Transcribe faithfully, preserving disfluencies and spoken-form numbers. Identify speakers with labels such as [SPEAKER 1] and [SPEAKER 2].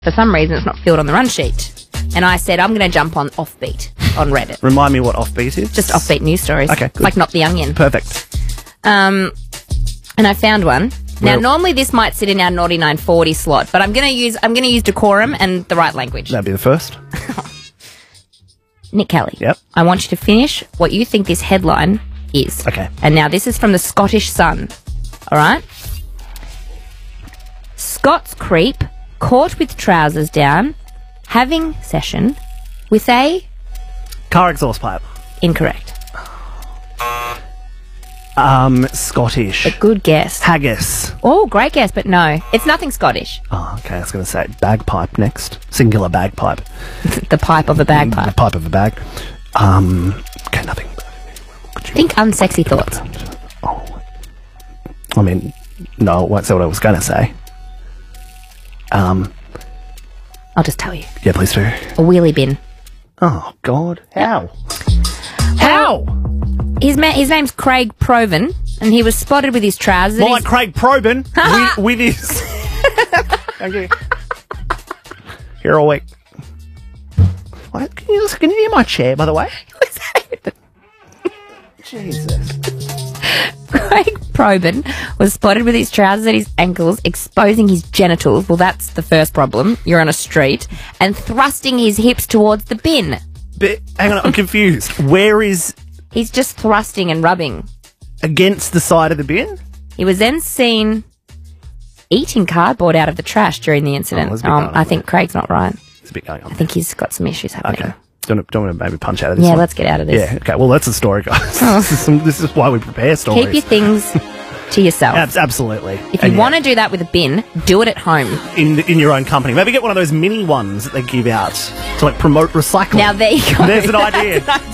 [SPEAKER 1] For some reason, it's not filled on the run sheet. And I said, I'm going to jump on Offbeat on Reddit.
[SPEAKER 2] Remind me what Offbeat is?
[SPEAKER 1] Just Offbeat news stories.
[SPEAKER 2] Okay, good.
[SPEAKER 1] Like Not the Onion.
[SPEAKER 2] Perfect.
[SPEAKER 1] Um, and I found one. Now,
[SPEAKER 2] Well-
[SPEAKER 1] normally this might sit in our naughty nine forty slot, but I'm going to use I'm going to use decorum and the right language.
[SPEAKER 2] That'd be the first.
[SPEAKER 1] Nick Kelly.
[SPEAKER 2] Yep.
[SPEAKER 1] I want you to finish what you think this headline is.
[SPEAKER 2] Okay.
[SPEAKER 1] And now this is from the Scottish Sun. All right? Scots creep caught with trousers down having session with a...
[SPEAKER 2] Car exhaust pipe.
[SPEAKER 1] Incorrect.
[SPEAKER 2] Um, Scottish.
[SPEAKER 1] But good guess.
[SPEAKER 2] Haggis.
[SPEAKER 1] Oh, great guess, but no. It's nothing Scottish.
[SPEAKER 2] Oh, okay. I was going to say bagpipe next. Singular bagpipe.
[SPEAKER 1] The pipe of a
[SPEAKER 2] The
[SPEAKER 1] bagpipe.
[SPEAKER 2] pipe of a bag. Um, okay, nothing.
[SPEAKER 1] Think unsexy thoughts.
[SPEAKER 2] Oh. I mean, no, I won't say what I was going to say. Um,
[SPEAKER 1] I'll just tell you.
[SPEAKER 2] yeah, please do.
[SPEAKER 1] A wheelie bin.
[SPEAKER 2] Oh, God. How?
[SPEAKER 1] How? His, ma- his name's Craig Proven, and he was spotted with his trousers. and
[SPEAKER 2] More like
[SPEAKER 1] his-
[SPEAKER 2] Craig Probin with, with his... Thank you. Here all week. What? Can you, can you hear my chair, by the way? Jesus.
[SPEAKER 1] Craig Proben was spotted with his trousers at his ankles, exposing his genitals. Well, that's the first problem. You're on a street. And thrusting his hips towards the bin.
[SPEAKER 2] But, hang on, I'm confused. Where is
[SPEAKER 1] He's just thrusting and rubbing.
[SPEAKER 2] against the side of the bin?
[SPEAKER 1] He was then seen eating cardboard out of the trash during the incident.
[SPEAKER 2] Oh, there's a bit
[SPEAKER 1] um,
[SPEAKER 2] going on
[SPEAKER 1] I think Craig's not right.
[SPEAKER 2] There's a bit going on.
[SPEAKER 1] I think he's got some issues happening.
[SPEAKER 2] Okay. Don't, don't want to maybe punch out of this
[SPEAKER 1] Yeah,
[SPEAKER 2] one?
[SPEAKER 1] let's get out of this.
[SPEAKER 2] Yeah, okay. Well, that's the story, guys. this, is some, this is why we prepare stories.
[SPEAKER 1] Keep your things to yourself.
[SPEAKER 2] Abs- absolutely.
[SPEAKER 1] If you
[SPEAKER 2] And
[SPEAKER 1] want
[SPEAKER 2] yeah,
[SPEAKER 1] to do that with a bin, do it at home.
[SPEAKER 2] in in your own company, maybe get one of those mini ones that they give out to like promote recycling.
[SPEAKER 1] Now, there you go.
[SPEAKER 2] There's an idea.